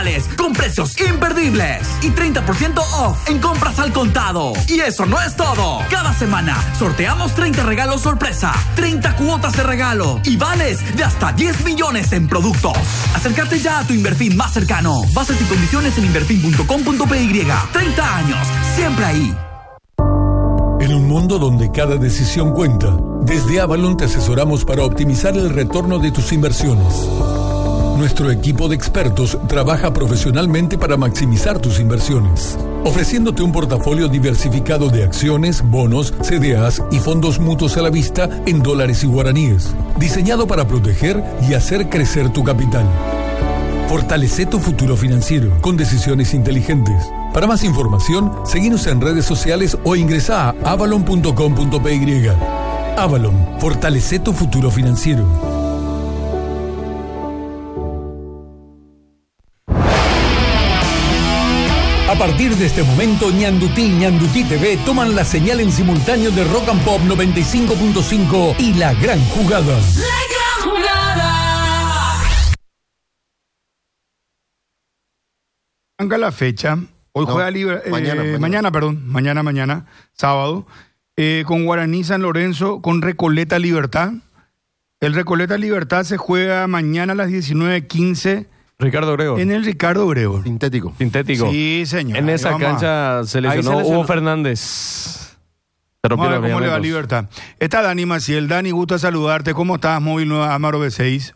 con precios imperdibles y 30% off en compras al contado. Y eso no es todo. Cada semana sorteamos 30 regalos sorpresa, 30 cuotas de regalo y vales de hasta 10 millones en productos. Acércate ya a tu Inverfin más cercano. Bases y condiciones en inverfin.com.py. 30 años, siempre ahí. En un mundo donde cada decisión cuenta, desde Avalon te asesoramos para optimizar el retorno de tus inversiones. Nuestro equipo de expertos trabaja profesionalmente para maximizar tus inversiones, ofreciéndote un portafolio diversificado de acciones, bonos, CDAs y fondos mutuos a la vista en dólares y guaraníes, diseñado para proteger y hacer crecer tu capital. Fortalece tu futuro financiero con decisiones inteligentes. Para más información, seguinos en redes sociales o ingresá a avalon.com.py. Avalon, fortalece tu futuro financiero. A partir de este momento, Ñandutí y Ñandutí TV toman la señal en simultáneo de Rock and Pop 95.5 y La Gran Jugada. La Gran Jugada. Arranca la fecha. Hoy juega mañana, sábado, con Guaraní San Lorenzo, con Recoleta Libertad. El Recoleta Libertad se juega mañana a las 19:15. Ricardo Grego. En el Ricardo Grego. Sintético. Sí, señor. En esa cancha se lesionó Hugo Fernández. Se rompió Vamos a ver cómo le va Libertad. Está Dani Maciel. Dani, gusto saludarte. ¿Cómo estás? Móvil Nueva Amaro B6.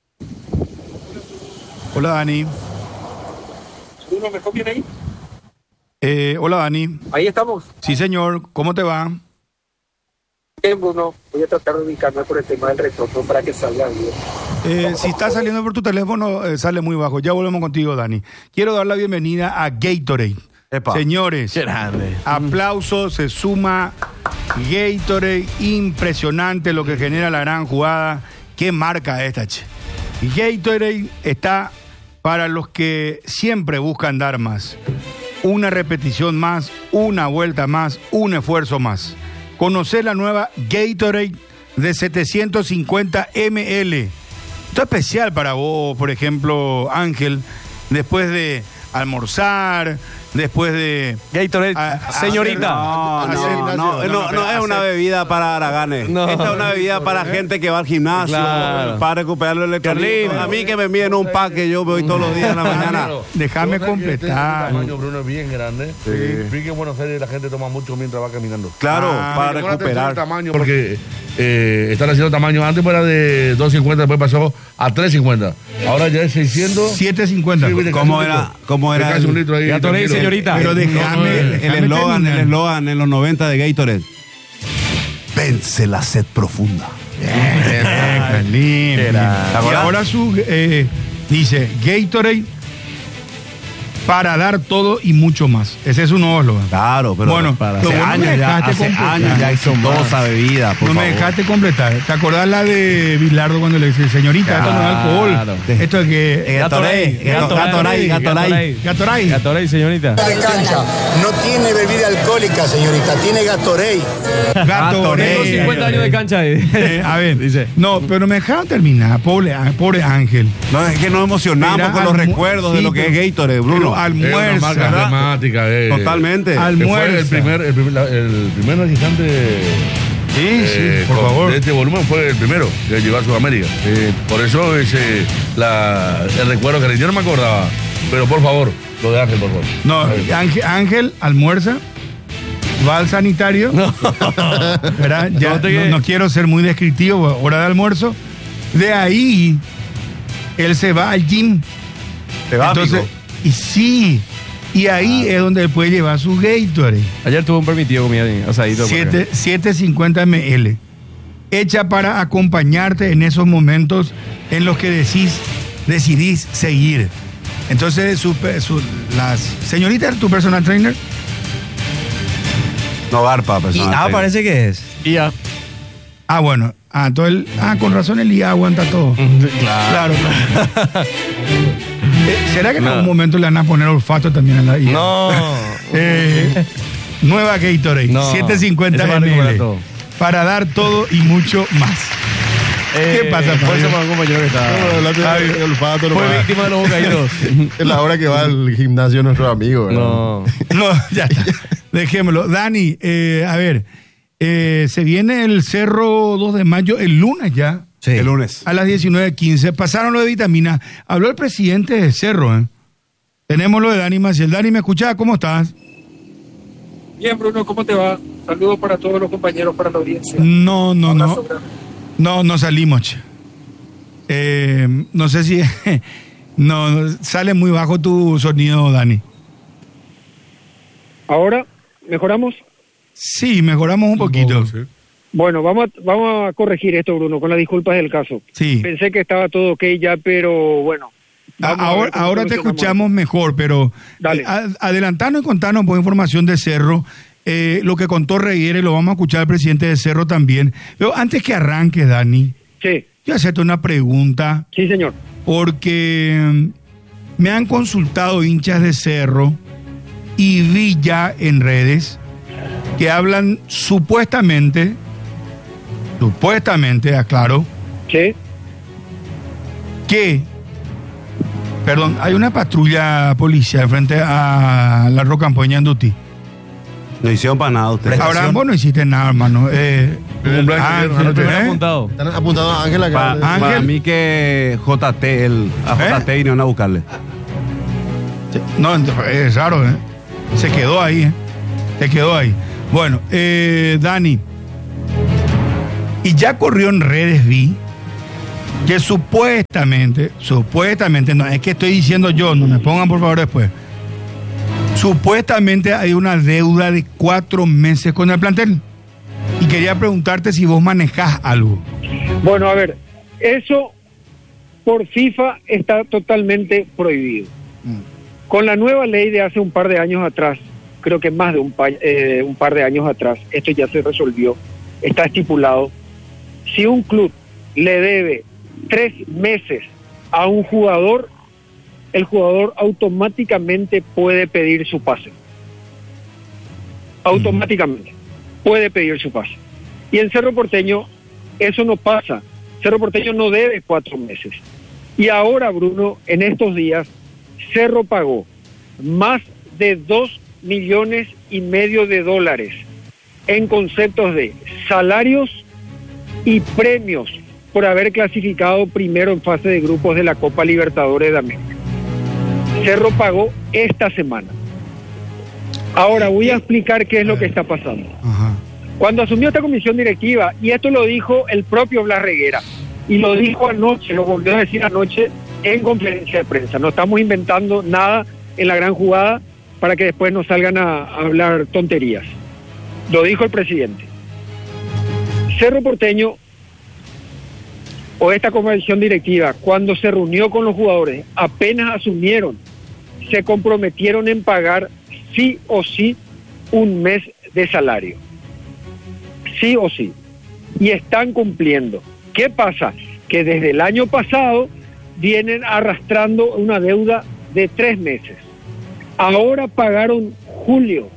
Hola, Dani. ¿Uno mejor viene ahí? Hola, Dani. Ahí estamos. Sí, señor. ¿Cómo te va? Bruno, voy a tratar de ubicarme por el tema del retorno para que salga bien. Si estás saliendo por tu teléfono, sale muy bajo. Ya volvemos contigo, Dani. Quiero dar la bienvenida a Gatorade. Epa. Señores, Qué grande. aplausos, se suma Gatorade. Impresionante lo que genera La Gran Jugada. ¿Qué marca esta, che? Gatorade está para los que siempre buscan dar más. Una repetición más, una vuelta más, un esfuerzo más. Conocer la nueva Gatorade de 750 ml. Esto es especial para vos, por ejemplo, Ángel, después de almorzar, después de... Gatorade, señorita. No es una bebida para haraganes. No. Esta es una bebida para gente que va al gimnasio, Claro. para recuperar el electrolito. A mí que me envíen un pack que yo voy todos los días en la mañana. Déjame completar. Este tamaño, Bruno, es bien grande. Sí. Vi que en Buenos Aires la gente toma mucho mientras va caminando. Claro, para Recuérdate el recuperar. tamaño porque están haciendo tamaño. Antes era de 2.50, después pasó a 3.50. Ahora ya es 600. 750. Sí, viste, ¿Cómo era casi un litro ahí. Gatorade, tranquilo. señorita. Pero déjame el eslogan en los 90 de Gatorade? Vence la sed profunda. Limpio. Y ahora dice Gatorade para dar todo y mucho más. Ese es un nuevo eslogan. Claro, pero Bueno, para lo hace bueno años me ya, dejaste hace completar. años ya exitosa bebida, por No me favor. dejaste completar. ¿Te acordás la de Bilardo cuando le dice, señorita, esto no es alcohol? Esto es que... Gatorade. Gatorade, señorita. De cancha, no tiene bebida alcohólica, señorita, tiene Gatorade. Tengo 50 años de cancha. A ver, dice. No, pero me dejaron terminar, pobre Ángel. No, es que nos emocionamos Mira, con los recuerdos de lo que es Gatorade, Bruno. Pero almuerza. Es una marca emblemática. Totalmente. Almuerza. El primer registrante Sí, por favor. de este volumen fue el primero que llegó a Sudamérica. Por eso el recuerdo que yo no me acordaba. Pero por favor, lo de Ángel, por favor. No, Ángel almuerza, va al sanitario. ¿Verdad? Ya, no quiero ser muy descriptivo, hora de almuerzo. De ahí, él se va al gym. Entonces, y sí. Y ahí es donde él puede llevar su Gatorade. Ayer tuvo un permitido comida asadito. 750 ml. Hecha para acompañarte en esos momentos en los que decidís seguir. Entonces, las señorita, tu personal trainer. No, Garpa, personal trainer. Parece que es. IA. Bueno. Entonces, con razón el IA aguanta todo. Claro. ¿Será que en algún momento le van a poner olfato también a la IA? No. Nueva Gatorade, 750 ml. Para dar todo y mucho más. ¿Qué pasa, Fue Fabio? un compañero que estaba. Fue víctima de los bocaditos. Es la hora que va al gimnasio nuestro amigo, ¿verdad? No. No, ya está. Dejémoslo. Dani, a ver, se viene el Cerro 2 de mayo, el lunes ya. Sí. El lunes. A las 19:15. Pasaron lo de vitamina. Habló el presidente de Cerro, ¿eh? Tenemos lo de Dani Maciel. Dani, ¿me escuchás? ¿Cómo estás? Bien, Bruno, ¿cómo te va? Saludos para todos los compañeros, para la audiencia. No Abrazo grande. No salimos, che. No sé si... no, sale muy bajo tu sonido, Dani. ¿Ahora mejoramos? Sí, mejoramos un poquito. Bueno, vamos a corregir esto, Bruno, con las disculpas del caso. Sí. Pensé que estaba todo ok ya, pero bueno. Ahora te escuchamos mejor, pero Dale. Adelantanos y contanos por información de Cerro. Lo que contó Reguere, lo vamos a escuchar al presidente de Cerro también. Pero antes que arranque, Dani, Sí, quiero hacerte una pregunta, sí, señor. porque me han consultado hinchas de Cerro y vi ya en redes que hablan supuestamente, aclaro, Sí, que, perdón, hay una patrulla policial frente a la Rocampoña en Duty. No hicieron para nada ustedes. Abraham, vos no hiciste nada, hermano. Ángel, Apuntado. Están apuntando a Ángel acá. Para mí que JT vinieron a buscarle. No, es raro, ¿eh? Se quedó ahí, Bueno, Dani, y ya corrió en redes, vi que supuestamente, no es que estoy diciendo yo, no me pongan por favor después. Supuestamente hay una deuda de 4 meses con el plantel. Y quería preguntarte si vos manejás algo. bueno, a ver, eso por FIFA está totalmente prohibido. Con la nueva ley de hace un par de años atrás, creo que más de un par de años atrás, esto ya se resolvió, está estipulado, si un club le debe 3 meses a un jugador, el jugador automáticamente puede pedir su pase. Automáticamente puede pedir su pase. Y en Cerro Porteño eso no pasa. Cerro Porteño no debe 4 meses. Y ahora, Bruno, en estos días, Cerro pagó más de $2,5 millones en conceptos de salarios y premios por haber clasificado primero en fase de grupos de la Copa Libertadores de América. Cerro pagó esta semana. Ahora voy a explicar qué es lo que está pasando. Ajá. Cuando asumió esta comisión directiva, y esto lo dijo el propio Blas Reguera, y lo dijo anoche, lo volvió a decir anoche en conferencia de prensa. No estamos inventando nada en la gran jugada para que después nos salgan a hablar tonterías. Lo dijo el presidente. Cerro Porteño, o esta comisión directiva, cuando se reunió con los jugadores, apenas asumieron, se comprometieron en pagar sí o sí un mes de salario. Sí o sí. Y están cumpliendo. ¿Qué pasa? Que desde el año pasado vienen arrastrando una deuda de 3 meses. Ahora pagaron julio.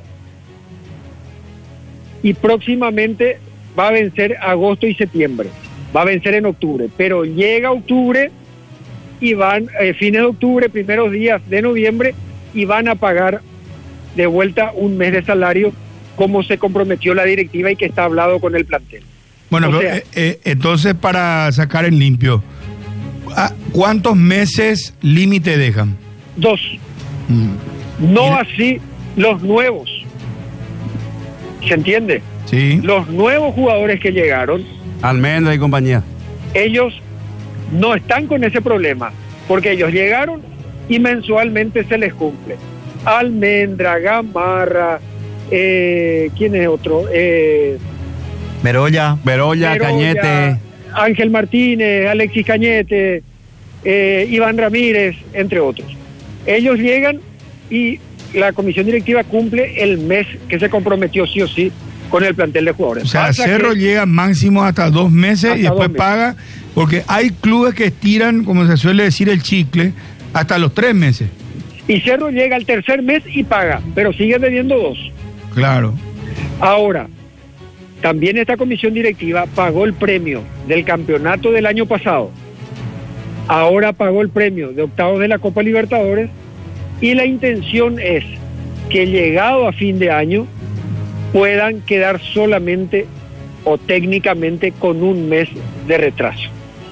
Y próximamente va a vencer agosto y septiembre. Va a vencer en octubre. Pero llega octubre y van, fines de octubre, primeros días de noviembre, y van a pagar de vuelta un mes de salario como se comprometió la directiva y que está hablado con el plantel. Bueno, O pero, sea, entonces para sacar en limpio, ¿cuántos meses límite dejan? 2. No así los nuevos. ¿Se entiende? Sí. Los nuevos jugadores que llegaron, Almendra y compañía. ellos no están con ese problema, porque ellos llegaron y mensualmente se les cumple. Almendra, Gamarra, ¿quién es otro? Berolla, Cañete. Ángel Martínez, Alexis Cañete, Iván Ramírez, entre otros. Ellos llegan y la comisión directiva cumple el mes que se comprometió sí o sí con el plantel de jugadores. O sea, Pasa Cerro que- llega máximo hasta 2 meses y Hasta después 2 meses. paga, porque hay clubes que estiran, como se suele decir, el chicle hasta los 3 meses. Y Cerro llega al tercer mes y paga, pero sigue debiendo 2. Claro. Ahora, También esta comisión directiva pagó el premio del campeonato del año pasado. Ahora pagó el premio de octavos de la Copa Libertadores y la intención es que llegado a fin de año puedan quedar solamente o técnicamente con un mes de retraso,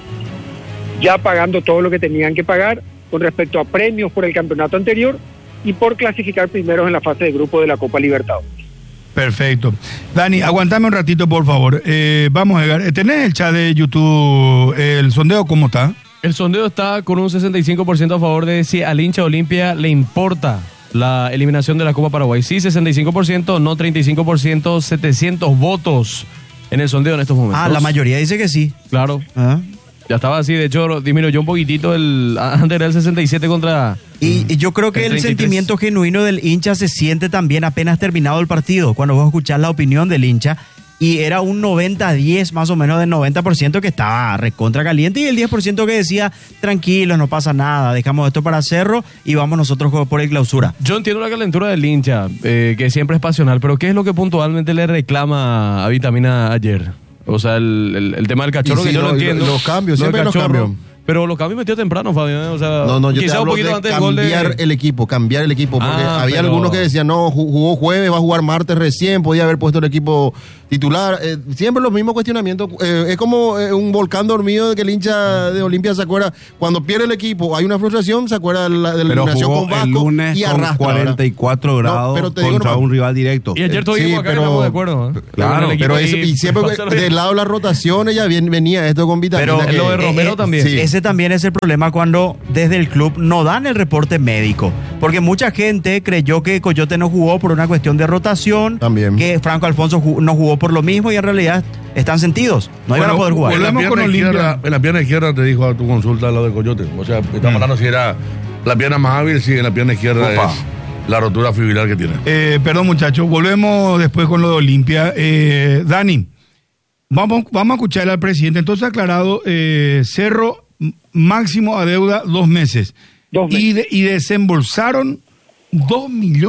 ya pagando todo lo que tenían que pagar con respecto a premios por el campeonato anterior y por clasificar primeros en la fase de grupo de la Copa Libertadores. Perfecto. Dani, aguantame un ratito, por favor. Vamos a llegar. ¿Tenés el chat de YouTube, el sondeo cómo está? El sondeo está con un 65% a favor de si al hincha Olimpia le importa la eliminación de la Copa Paraguay. Sí, 65%, no 35%, 700 votos en el sondeo en estos momentos. Ah, la mayoría dice que sí. Claro. Ya estaba así, de hecho disminuyó un poquitito, antes era el 67 contra... Y yo creo que el sentimiento genuino del hincha se siente también apenas terminado el partido, cuando vos escuchás la opinión del hincha, y era un 90-10 más o menos, del 90% que estaba recontra caliente y el 10% que decía, tranquilos, no pasa nada, dejamos esto para Cerro y vamos nosotros por el Clausura. Yo entiendo la calentura del hincha, que siempre es pasional, pero ¿qué es lo que puntualmente le reclama a Vitamina ayer? O sea, el tema del cachorro, que yo lo entiendo. Los cambios, siempre los cambios. Pero los cambios metió temprano, Fabio. O sea, no, yo te quizá hablo un poquito de antes del gol de... cambiar el equipo. Porque había pero... algunos que decían, no, jugó jueves, va a jugar martes recién, podía haber puesto el equipo titular. Siempre los mismos cuestionamientos. Es como un volcán dormido de que el hincha de Olimpia se acuerda. Cuando pierde el equipo, hay una frustración, se acuerda de la eliminación con Vasco. El lunes y con 44 grados contra un rival directo. Y ayer tuvimos acá, estamos de acuerdo. Claro, pero y siempre del lado de las rotaciones ya venía esto con Vitamina. Pero lo de Romero también. Sí. Ese también es el problema cuando desde el club no dan el reporte médico, porque mucha gente creyó que Coyote no jugó por una cuestión de rotación, también, que Franco Alfonso no jugó por lo mismo y en realidad están sentidos, no iban a poder jugar. En la pierna izquierda te dijo a tu consulta lo de Coyote, o sea, estamos hablando si era la pierna más hábil, si en la pierna izquierda es la rotura fibrilar que tiene. Perdón muchachos, volvemos después con lo de Olimpia. Dani, vamos a escuchar al presidente. Entonces aclarado, Cerro máximo a deuda 2 meses. 2 meses. Y desembolsaron $2,5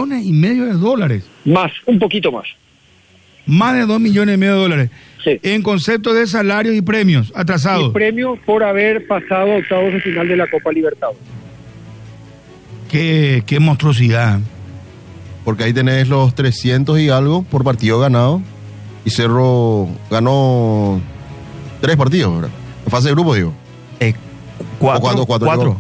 millones. Más, un poquito más. Más de $2,5 millones. Sí. En concepto de salarios y premios atrasados. Y premios por haber pasado a octavos de final de la Copa Libertadores. Qué monstruosidad. Porque ahí tenés los 300 y algo por partido ganado. Y Cerro ganó 3 partidos, ¿verdad? En fase de grupo, digo. 4.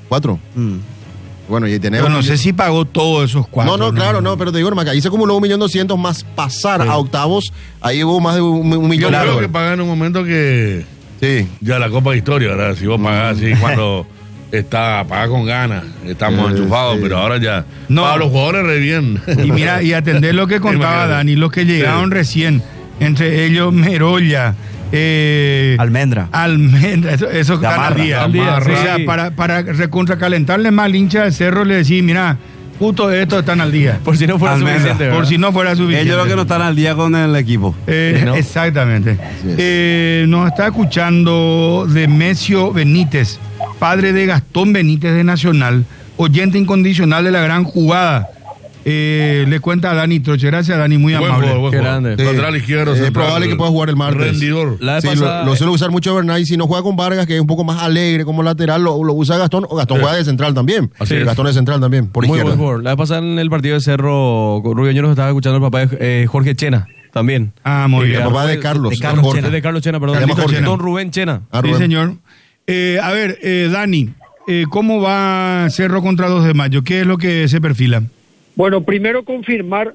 Bueno, y tenemos... Yo no sé si pagó todos esos 4. No, claro, pero te digo, hermano, ahí se acumuló 1.200.000 más pasar a octavos. Ahí hubo más de 1 millón. Yo creo que pagan en un momento que... Sí. Ya la Copa de Historia, ¿verdad? Si vos pagás así cuando paga con ganas, estamos enchufados, pero ahora ya... No. Para los jugadores re bien. Y mira, y atender lo que contaba Dani, los que llegaron recién, entre ellos Merolla, Almendra, eso están al día. O sea, para recontracalentarle más al hincha de Cerro, le decís, mira, justo estos están al día. Por si no fuera suficiente, ¿verdad? Por si no fuera suficiente. Ellos los que no están al día con el equipo. ¿no? Exactamente. Nos está escuchando Demesio Benítez, padre de Gastón Benítez de Nacional, oyente incondicional de la gran jugada. Le cuenta a Dani Troche. Gracias, Dani, muy amable. Qué grande. Lateral izquierdo. Es probable que pueda jugar el martes. Rendidor. Sí, lo suele usar mucho Bernay. Si no juega con Vargas, que es un poco más alegre como lateral, lo usa Gastón. O Gastón juega de central también. Gastón es central también, por izquierda. Muy buen. La vez pasada en el partido de Cerro, Rubio nos estaba escuchando el papá de Jorge Chena también. Muy bien. El papá de Carlos. De Carlos Chena, perdón. Don Rubén Chena. Sí, señor. A ver, Dani, ¿cómo va Cerro contra 2 de mayo? ¿Qué es lo que se perfila? Bueno, primero confirmar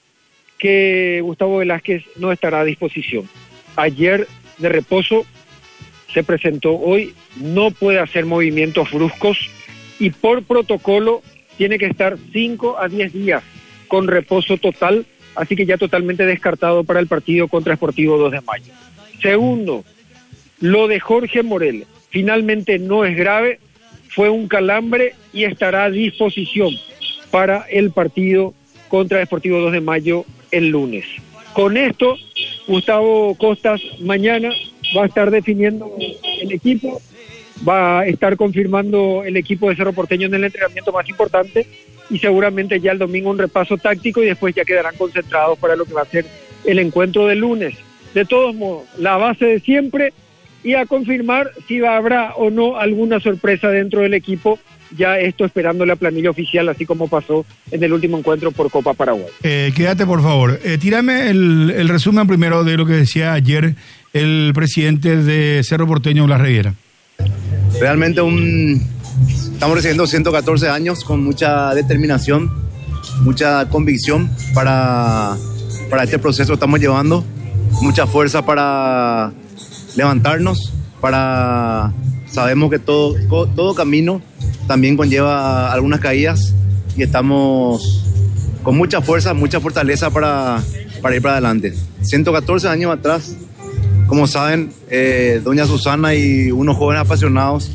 que Gustavo Velázquez no estará a disposición. Ayer de reposo se presentó, hoy no puede hacer movimientos bruscos y por protocolo tiene que estar 5 a 10 días con reposo total, así que ya totalmente descartado para el partido contra Sportivo 2 de mayo. Segundo, lo de Jorge Morel finalmente no es grave, fue un calambre y estará a disposición para el partido contra Deportivo 2 de mayo el lunes. Con esto, Gustavo Costas mañana va a estar definiendo el equipo, va a estar confirmando el equipo de Cerro Porteño en el entrenamiento más importante y seguramente ya el domingo un repaso táctico y después ya quedarán concentrados para lo que va a ser el encuentro del lunes. de todos modos, la base de siempre, y a confirmar si habrá o no alguna sorpresa dentro del equipo, ya esto esperando la planilla oficial, así como pasó en el último encuentro por Copa Paraguay. Quédate, por favor. Tírame el resumen primero de lo que decía ayer el presidente de Cerro Porteño, Blas Reguera. Realmente estamos recibiendo 114 años con mucha determinación, mucha convicción para este proceso que estamos llevando, mucha fuerza para levantarnos, sabemos que todo camino también conlleva algunas caídas y estamos con mucha fuerza, mucha fortaleza para ir para adelante. 114 años atrás, como saben, doña Susana y unos jóvenes apasionados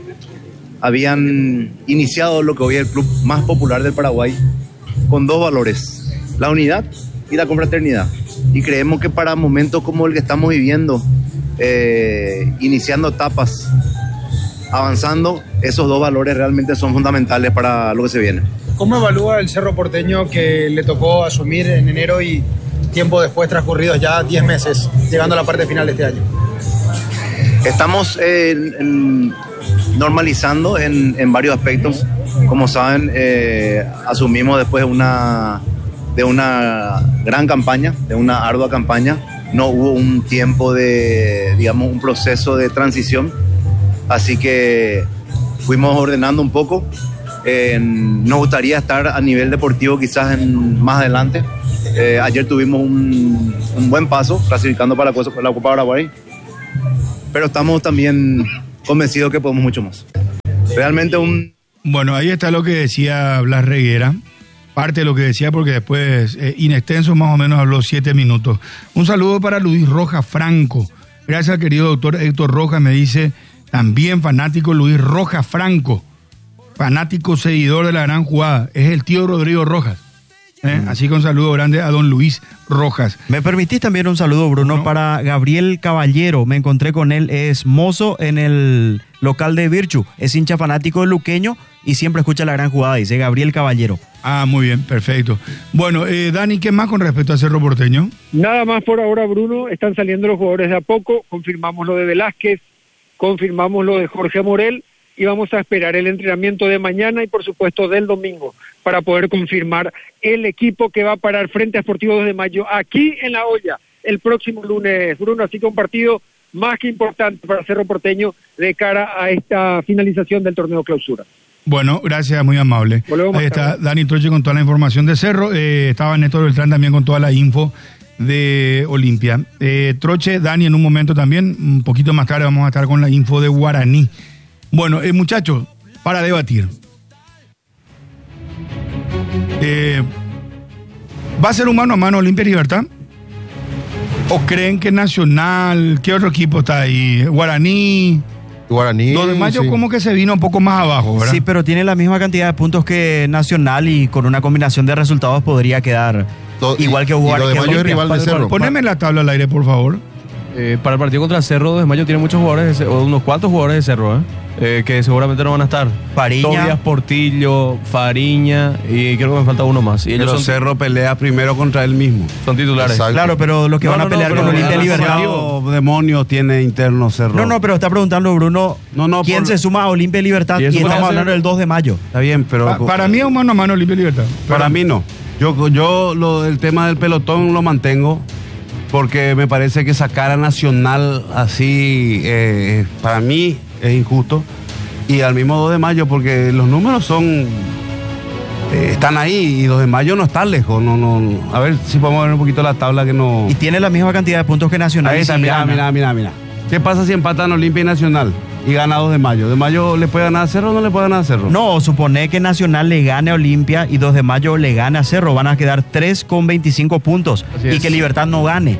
habían iniciado lo que hoy es el club más popular del Paraguay con dos valores, la unidad y la confraternidad. Y creemos que para momentos como el que estamos viviendo, iniciando etapas, avanzando, esos dos valores realmente son fundamentales para lo que se viene. ¿Cómo evalúa el Cerro Porteño que le tocó asumir en enero y tiempo después transcurridos ya 10 meses, llegando a la parte final de este año? Estamos normalizando en varios aspectos. Como saben, asumimos después de una gran campaña, de una ardua campaña. No hubo un tiempo un proceso de transición. Así que fuimos ordenando un poco. Nos gustaría estar a nivel deportivo quizás más adelante. Ayer tuvimos un buen paso clasificando para la Copa Paraguay, pero estamos también convencidos que podemos mucho más. Realmente Bueno, ahí está lo que decía Blas Reguera, parte de lo que decía, porque después, in extenso, más o menos habló 7 minutos. Un saludo para Luis Rojas Franco. Gracias al querido doctor Héctor Rojas, me dice, también fanático Luis Rojas Franco, fanático seguidor de la gran jugada, es el tío Rodrigo Rojas. Así que un saludo grande a don Luis Rojas. ¿Me permitís también un saludo, Bruno, para Gabriel Caballero? Me encontré con él, es mozo en el local de Virchu, es hincha fanático de Luqueño y siempre escucha la gran jugada, dice Gabriel Caballero. Ah, muy bien, perfecto. Bueno, Dani, ¿qué más con respecto a Cerro Porteño? Nada más por ahora, Bruno, están saliendo los jugadores de a poco, confirmamos lo de Velázquez, confirmamos lo de Jorge Morel, y vamos a esperar el entrenamiento de mañana y por supuesto del domingo para poder confirmar el equipo que va a parar frente a Sportivo 2 de Mayo aquí en La Olla el próximo lunes, Bruno. Así que un partido más que importante para Cerro Porteño de cara a esta finalización del torneo clausura. Bueno, gracias, muy amable. Ahí está Dani Troche con toda la información de Cerro, estaba Néstor Beltrán también con toda la info de Olimpia. Troche, Dani en un momento también, un poquito más tarde vamos a estar con la info de Guaraní. Bueno, muchachos, para debatir. ¿Va a ser un mano a mano Olimpia y Libertad? ¿O creen que Nacional, qué otro equipo está ahí? Guaraní. Lo de Mayo como que se vino un poco más abajo, ¿verdad? Sí, pero tiene la misma cantidad de puntos que Nacional y con una combinación de resultados podría quedar igual que Guaraní. Lo de Mayo es rival de Cerro. Poneme la tabla al aire, por favor. Para el partido contra Cerro de Mayo tiene muchos jugadores, o unos cuantos jugadores de Cerro, que seguramente no van a estar. Fariña, Tobias Portillo, Fariña y creo que me falta uno más. Y pero Cerro pelea primero contra él mismo. Son titulares. Exacto. Claro, pero los que van a pelear con Olimpia Libertad. Demonios tiene interno Cerro. No, pero está preguntando Bruno, ¿quién se suma a Olimpia Libertad? Y estamos hablando del 2 de mayo. Está bien, pero... Para mí es un mano a mano Olimpia Libertad. Para mí no. Yo el tema del pelotón lo mantengo. Porque me parece que sacar a Nacional así, para mí es injusto. Y al mismo 2 de mayo, porque los números están ahí y 2 de mayo no están lejos. A ver si podemos ver un poquito la tabla que no... Y tiene la misma cantidad de puntos que Nacional. Ahí está, mira. ¿Qué pasa si empatan Olimpia y Nacional y gana 2 de mayo? ¿2 de mayo le puede ganar a Cerro o no le puede ganar a Cerro? No, supone que Nacional le gane a Olimpia y 2 de mayo le gane a Cerro. Van a quedar 3 con 25 puntos. Y que Libertad no gane.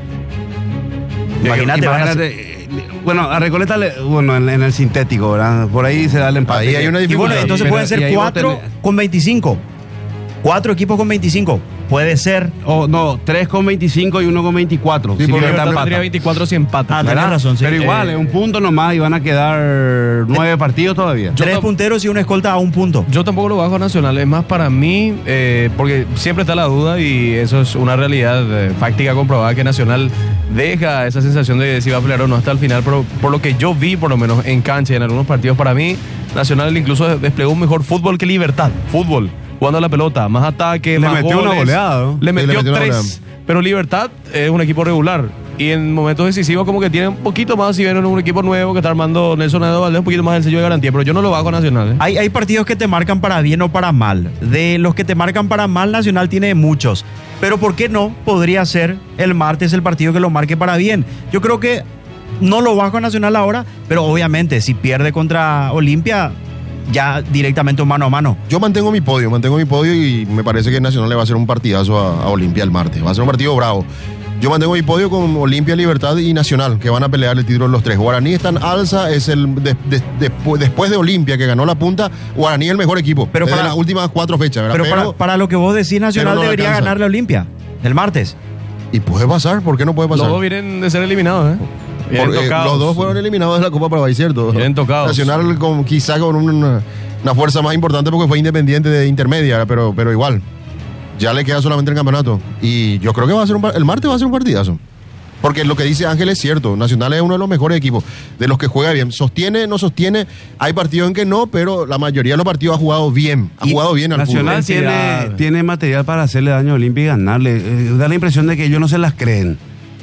Imagínate. Bueno, a Recoleta, en el sintético, ¿verdad? Por ahí se da el empate. Ahí hay una dificultad. Y bueno, entonces pueden ser 4 con 25. 4 equipos con 25. Puede ser. O no, 3,25 y 1,24. Sí, si porque Libertad tendría empata. 24 si empata. Ah, tenés ¿Verdad? razón, sí. Pero igual, es un punto nomás y van a quedar 9 partidos todavía. 3 punteros y una escolta a un punto. Yo tampoco lo bajo a Nacional, es más para mí, porque siempre está la duda y eso es una realidad fáctica comprobada que Nacional deja esa sensación de si va a pelear o no hasta el final, pero por lo que yo vi, por lo menos en cancha y en algunos partidos, para mí, Nacional incluso desplegó un mejor fútbol que Libertad. Fútbol, jugando a la pelota, más ataque, Le más metió goles. una goleada, ¿no? Le Sí, metió le metió una 3, goleada. pero Libertad es un equipo regular. Y en momentos decisivos como que tiene un poquito más, si ven un equipo nuevo que está armando Nelson Naedo Valdés, un poquito más el sello de garantía, pero yo no lo bajo a Nacional. Hay partidos que te marcan para bien o para mal. De los que te marcan para mal, Nacional tiene muchos. Pero ¿por qué no podría ser el martes el partido que lo marque para bien? Yo creo que no lo bajo a Nacional ahora, pero obviamente si pierde contra Olimpia, ya directamente un mano a mano. Yo mantengo mi podio y me parece que Nacional le va a hacer un partidazo a Olimpia el martes. Va a ser un partido bravo. Yo mantengo mi podio con Olimpia, Libertad y Nacional, que van a pelear el título los tres. Guaraní está en alza, es el después de Olimpia, que ganó la punta, Guaraní es el mejor equipo. Pero desde para- las últimas 4 fechas, ¿verdad? Pero para lo que vos decís, Nacional pero no debería alcanza. ganarle a Olimpia el martes. Y puede pasar, ¿por qué no puede pasar? Los dos vienen de ser eliminados, Vienen Porque tocados. los dos fueron eliminados de la Copa Paraguay, ¿cierto? Vienen tocados. Nacional quizá con una fuerza más importante porque fue independiente de intermedia, pero igual. Ya le queda solamente el campeonato. Y yo creo que el martes va a ser un partidazo. Porque lo que dice Ángel es cierto. Nacional es uno de los mejores equipos. De los que juega bien. Sostiene, no sostiene. Hay partidos en que no, pero la mayoría de los partidos ha jugado bien. Ha jugado bien al Nacional fútbol. tiene material para hacerle daño a Olimpia y ganarle. Da la impresión de que ellos no se las creen.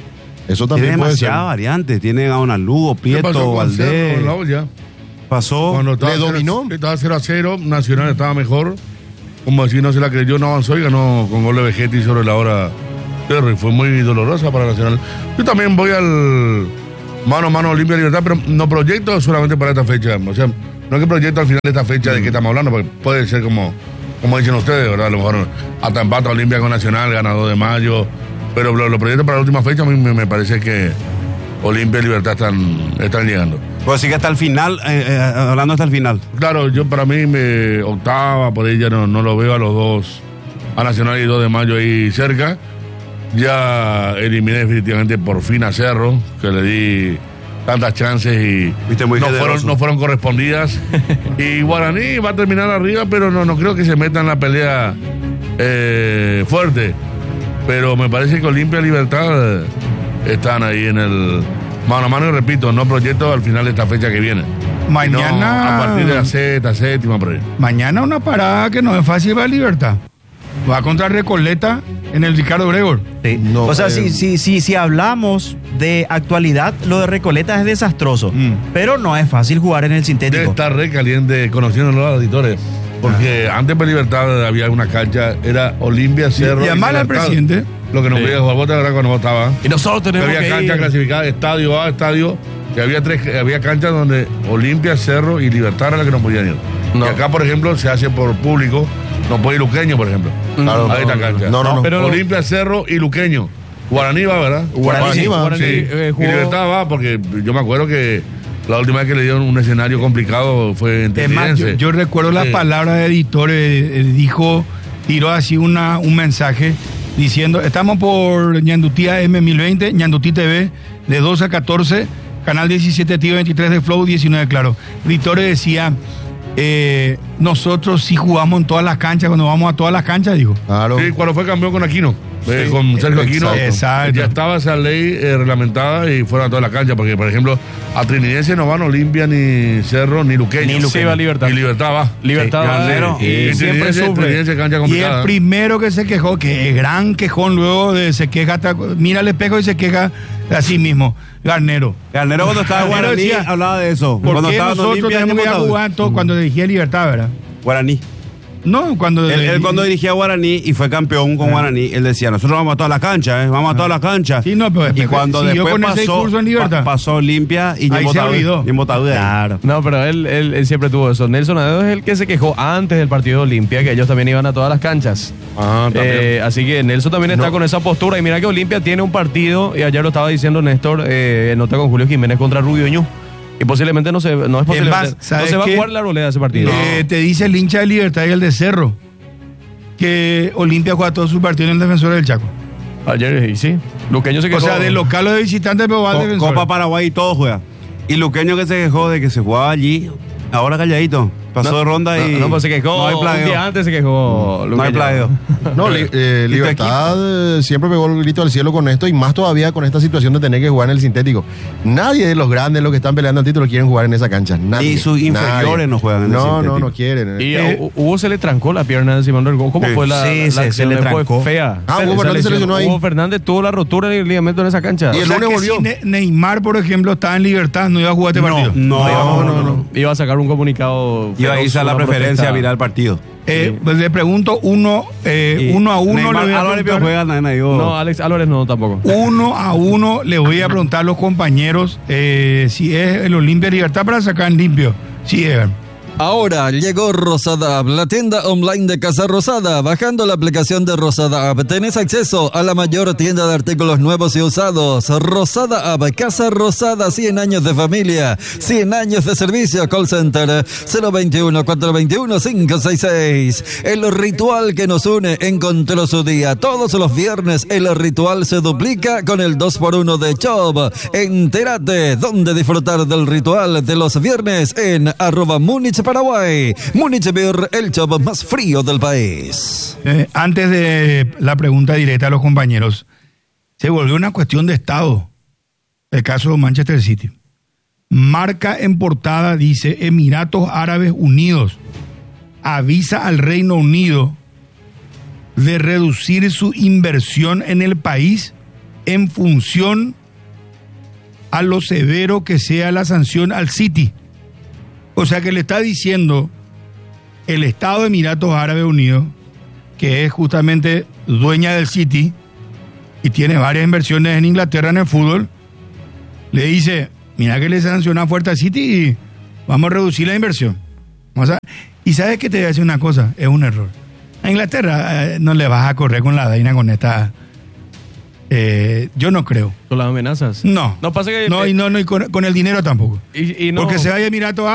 Eso también tiene puede ser. demasiadas variantes. Tiene a una Lugo, ¿Qué pasó Prieto, con Valdés. Cerro en la olla? Pasó. Cuando estaba ¿Le dominó? Estaba 0-0, Nacional estaba mejor. Como decir, no se la creyó, no avanzó y ganó con gol de Vegetti sobre la hora Cerro. Y fue muy dolorosa para Nacional. Yo también voy al mano a mano Olimpia Libertad, pero no proyecto solamente para esta fecha. O sea, no es que proyecto al final de esta fecha de qué estamos hablando, porque puede ser como dicen ustedes, ¿verdad? A lo mejor hasta empata Olimpia con Nacional, ganador de mayo. Pero los proyectos para la última fecha a mí me parece que Olimpia y Libertad están llegando. Pues sí que hasta el final, hablando hasta el final. Claro, yo para mí octava, por ahí ya no lo veo a los dos, a Nacional y 2 de mayo ahí cerca. Ya eliminé definitivamente por fin a Cerro, que le di tantas chances y no fueron correspondidas. Y Guaraní va a terminar arriba, pero no creo que se meta en la pelea fuerte. Pero me parece que Olimpia y Libertad están ahí en el mano a mano y repito, no proyecto al final de esta fecha que viene. Mañana. No, a partir de la séptima por ahí. Mañana una parada que no es fácil para Libertad. Va contra Recoleta en el Ricardo Gregor. Sí. No, o sea, si hablamos de actualidad, lo de Recoleta es desastroso. Pero no es fácil jugar en el Debe sintético. estar re caliente conociendo a los auditores. Porque antes de Libertad había una cancha, era Olimpia, Cerro. Y además al Libertad. presidente. Lo que nos pedía jugar, vos te acuerdas cuando votaba. Y nosotros tenemos había que canchas ir. clasificadas, estadio A, estadio. Que había canchas donde Olimpia, Cerro y Libertad era la que no podían ir. No. Y acá, por ejemplo, se hace por público. No puede ir Luqueño, por ejemplo. Claro, Ahí está cancha. no. Pero Olimpia, Cerro y Luqueño. Guaraní va, ¿verdad? Guaraní va. Guaraní, Sí. jugó- Y Libertad va, porque yo me acuerdo que la última vez que le dieron un escenario complicado fue en Es más, Tigrense. yo recuerdo las Sí. palabras del editor, tiró así un mensaje diciendo, estamos por Ñandutía M1020, Ñandutí TV, de 2 a 14, canal 17, tío 23 de Flow, 19, claro. Vittorio decía, nosotros sí jugamos en todas las canchas, cuando vamos a todas las canchas, dijo. Claro. Sí, cuando fue campeón con Aquino, con Sergio Aquino, Exacto. ya estaba esa ley reglamentada y fueron a todas las canchas, porque por ejemplo, a Trinidense no van Olimpia, ni Cerro, ni Luqueño. Sí, va Libertad. Y Libertad va. Libertad va, Granero. y siempre sufre. Trinidense cancha Y complicada. el primero que se quejó, que es gran quejón, luego se queja, mira al espejo y se queja a sí mismo, Garnero. Garnero cuando estaba en Garnero Guaraní decía, hablaba de eso. ¿Por Cuando qué estaba en nosotros Olimpia, tenemos que ir a año jugar todo cuando dirigía Libertad, verdad? Guaraní. No, cuando... Él cuando dirigía a Guaraní y fue campeón con Guaraní, él decía, nosotros vamos a todas las canchas, vamos a todas las canchas. Sí, no, pero y cuando siguió después con ese pasó, discurso en Libertad. pasó Olimpia y Ahí se olvidó. Claro. No, pero él siempre tuvo eso. Nelson Naedo es el que se quejó antes del partido de Olimpia, que ellos también iban a todas las canchas. También. Así que Nelson también está con esa postura. Y mira que Olimpia tiene un partido, y ayer lo estaba diciendo Néstor, en nota con Julio Jiménez contra Rubio Ñu. Y posiblemente no es posible. más, No ¿sabes se va a qué? jugar la rolea ese partido. Te dice el hincha de Libertad y el de Cerro. que Olimpia juega todos sus partidos en el Defensor del Chaco. Ayer sí. Luqueño se quejó. O sea, de local o de visitante, pero va al Defensor. Copa Paraguay y todo juega. Y Luqueño que se quejó de que se jugaba allí, ahora calladito. Pasó de ronda y. No, pues se quejó. No hay plagueo. Un día antes se quejó. No hay plagueo. No, Libertad siempre pegó el grito al cielo con esto y más todavía con esta situación de tener que jugar en el sintético. Nadie de los grandes, los que están peleando el título, quieren jugar en esa cancha. Nadie. Ni sus inferiores no juegan en el sintético. No quieren. Y Hugo se le trancó la pierna de Simón del Gol. ¿Cómo fue la acción? se le trancó. Fue fea. Hugo Fernández se lesionó ahí. Hugo Fernández tuvo la rotura del ligamento en esa cancha. Y el lunes volvió. Si Neymar, por ejemplo, estaba en Libertad, no iba a jugar este partido. No. Iba a sacar un comunicado. Iba a irse a la preferencia a virar el partido. Pues le pregunto uno a uno. Neymar, le voy a Álvarez preguntar- juega, No, Alex Álvarez no tampoco. 1-1 le voy a preguntar a los compañeros si es el Olimpia Libertad para sacar en limpio. Sí, Evan. Ahora llegó Rosada App, la tienda online de Casa Rosada. Bajando la aplicación de Rosada App, tenés acceso a la mayor tienda de artículos nuevos y usados. Rosada App, Casa Rosada, 100 años de familia, 100 años de servicio. Call Center 021-421-566. El ritual que nos une encontró su día. Todos los viernes el ritual se duplica con el 2x1 de Chop. Entérate dónde disfrutar del ritual de los viernes en @Múnich Paraguay. Múnich Beer, el Chop más frío del país. Antes de la pregunta directa a los compañeros, se volvió una cuestión de Estado el caso de Manchester City. Marca en portada dice: Emiratos Árabes Unidos avisa al Reino Unido de reducir su inversión en el país en función a lo severo que sea la sanción al City. O sea que le está diciendo el Estado de Emiratos Árabes Unidos, que es justamente dueña del City y tiene varias inversiones en Inglaterra en el fútbol, le dice: mira que le sanciona fuerte al City y vamos a reducir la inversión. Y sabes que te voy a decir una cosa, es un error. A Inglaterra no le vas a correr con la vaina con esta. Yo no creo. ¿Con las amenazas? No. No pasa que. No, y con el dinero tampoco. Y no. Porque se vaya a Emiratos